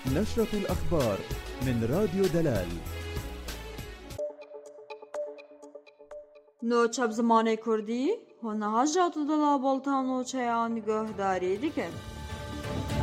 نشرة الأخبار من راديو دلال. نوچب زمانه کردی؟ هنها جاتو دلا بولتان نوچه آن گهداری دیکن.